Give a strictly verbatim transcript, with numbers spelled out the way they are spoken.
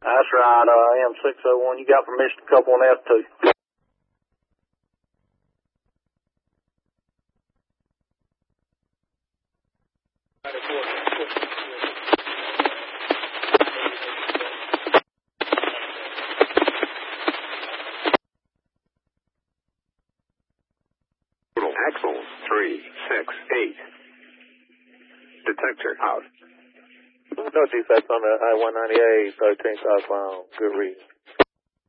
That's right, uh, M six oh one. You got permission to couple on F two. Axle three six eight. Detector out. No defects on the I one ninety-eight, thirteen southbound. Good reading.